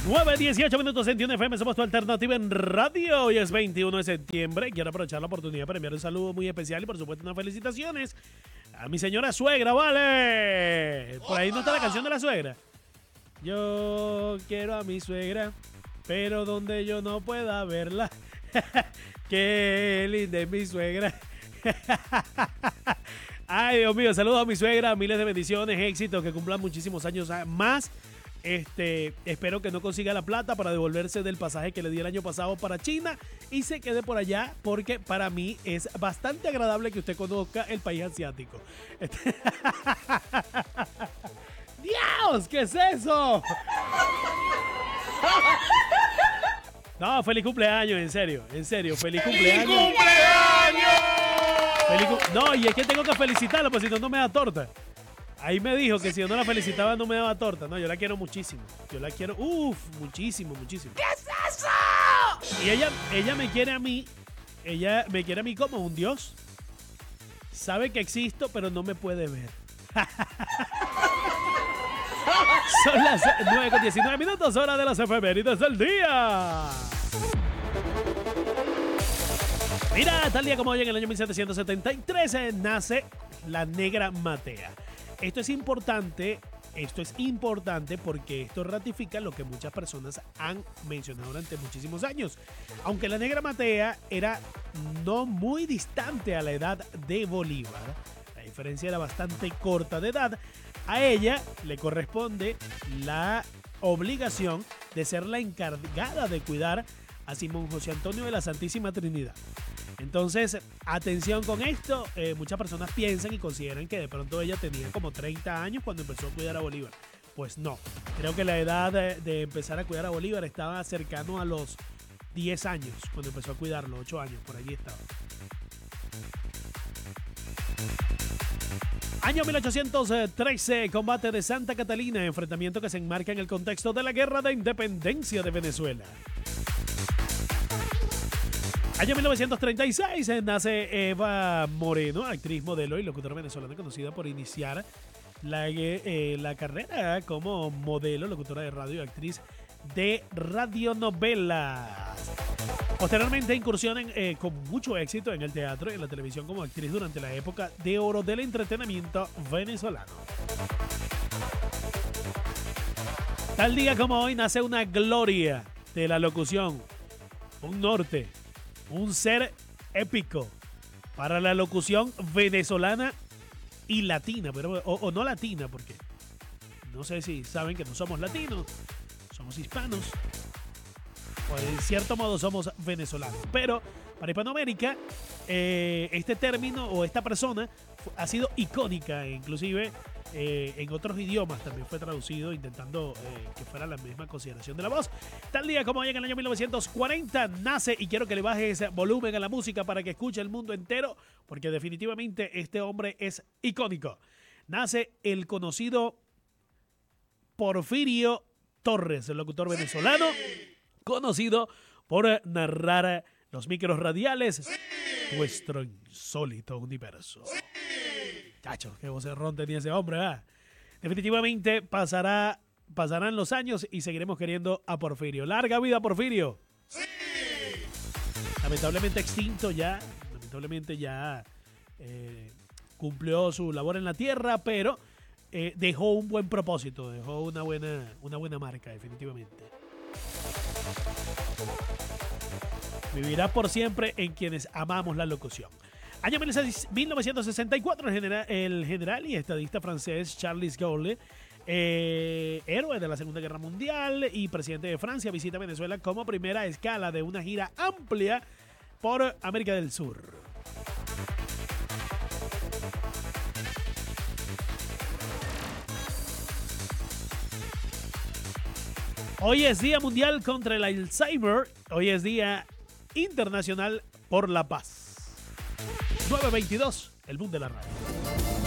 9:18 minutos en TUN FM, somos tu alternativa en radio. Hoy es 21 de septiembre. Quiero aprovechar la oportunidad para enviar un saludo muy especial y por supuesto unas felicitaciones a mi señora suegra, ¿vale? Por ahí no está la canción de la suegra. Yo quiero a mi suegra, pero donde yo no pueda verla. Qué linda es mi suegra. Ay, Dios mío, saludos a mi suegra, miles de bendiciones, éxitos, que cumplan muchísimos años más. Espero que no consiga la plata para devolverse del pasaje que le di el año pasado para China y se quede por allá, porque para mí es bastante agradable que usted conozca el país asiático. ¡Dios! ¿Qué es eso? No, feliz cumpleaños, en serio, feliz cumpleaños. ¡Feliz cumpleaños! No, y es que tengo que felicitarla, pues si no, no me da torta. Ahí me dijo que si yo no la felicitaba no me daba torta. No, yo la quiero muchísimo. Yo la quiero, muchísimo. ¿Qué es eso? Y ella me quiere a mí. Ella me quiere a mí como un dios. Sabe que existo, pero no me puede ver. Son las 9:19 minutos, hora de las efemérides del día. Mira, tal día como hoy en el año 1773 nace la Negra Matea. Esto es importante porque esto ratifica lo que muchas personas han mencionado durante muchísimos años. Aunque la Negra Matea era no muy distante a la edad de Bolívar, la diferencia era bastante corta de edad, a ella le corresponde la obligación de ser la encargada de cuidar a Simón José Antonio de la Santísima Trinidad. Entonces, atención con esto, muchas personas piensan y consideran que de pronto ella tenía como 30 años cuando empezó a cuidar a Bolívar. Pues no, creo que la edad de empezar a cuidar a Bolívar estaba cercano a los 10 años, cuando empezó a cuidarlo, 8 años, por allí estaba. Año 1813, combate de Santa Catalina, enfrentamiento que se enmarca en el contexto de la Guerra de Independencia de Venezuela. Año 1936 nace Eva Moreno, actriz, modelo y locutora venezolana conocida por iniciar la carrera como modelo, locutora de radio y actriz de radionovelas. Posteriormente incursiona con mucho éxito en el teatro y en la televisión como actriz durante la época de oro del entretenimiento venezolano. Tal día como hoy nace una gloria de la locución, un norte, un ser épico para la locución venezolana y latina, pero o no latina, porque no sé si saben que no somos latinos, somos hispanos, o en cierto modo somos venezolanos, pero para Hispanoamérica este término o esta persona ha sido icónica, inclusive en otros idiomas también fue traducido intentando que fuera la misma consideración de la voz. Tal día como hoy en el año 1940 nace, y quiero que le bajes ese volumen a la música para que escuche el mundo entero, porque definitivamente este hombre es icónico. Nace el conocido Porfirio Torres, el locutor venezolano, conocido por narrar los micros radiales, nuestro insólito universo. Chacho, qué vocerrón tenía ese hombre, ¿verdad? Definitivamente pasarán los años y seguiremos queriendo a Porfirio. ¡Larga vida, Porfirio! ¡Sí! Lamentablemente extinto ya. Lamentablemente ya cumplió su labor en la tierra, pero dejó un buen propósito, dejó una buena marca, definitivamente. Vivirá por siempre en quienes amamos la locución. Año 1964, el general y estadista francés Charles de Gaulle, héroe de la Segunda Guerra Mundial y presidente de Francia, visita Venezuela como primera escala de una gira amplia por América del Sur. Hoy es Día Mundial contra el Alzheimer. Hoy es Día Internacional por la Paz. 9:22, el boom de la radio.